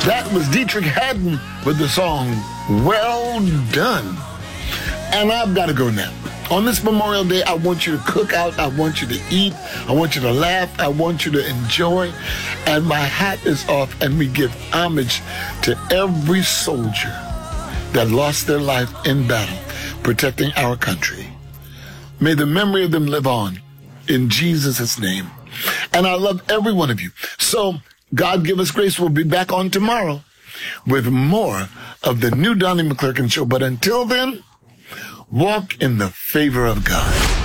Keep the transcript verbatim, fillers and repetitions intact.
That was Dietrich Haddon with the song, Well Done. And I've got to go now. On this Memorial Day, I want you to cook out. I want you to eat. I want you to laugh. I want you to enjoy. And my hat is off, and we give homage to every soldier that lost their life in battle, protecting our country. May the memory of them live on in Jesus' name. And I love every one of you. So God give us grace. We'll be back on tomorrow with more of the new Donnie McClurkin Show. But until then, walk in the favor of God.